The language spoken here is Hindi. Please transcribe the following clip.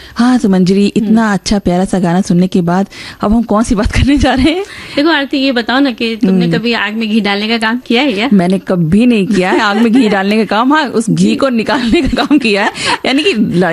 हाँ तो मंजरी, इतना अच्छा प्यारा सा गाना सुनने के बाद अब हम कौन सी बात करने जा रहे हैं? देखो आरती, ये बताओ ना कि तुमने कभी आग में घी डालने का काम किया है क्या? मैंने कभी नहीं किया है आग में घी डालने का काम। हाँ, उस घी को निकालने का काम किया है, यानी कि